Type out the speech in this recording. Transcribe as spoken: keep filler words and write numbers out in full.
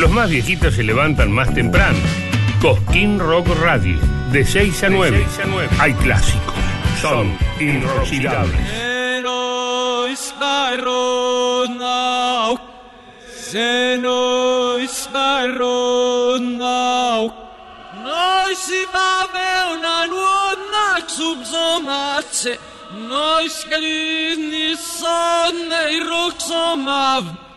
Los más viejitos se levantan más temprano. Cosquín Rock Radio, de seis a nueve. Hay clásicos, son inoxidables. Noi scarini sonne i rock som av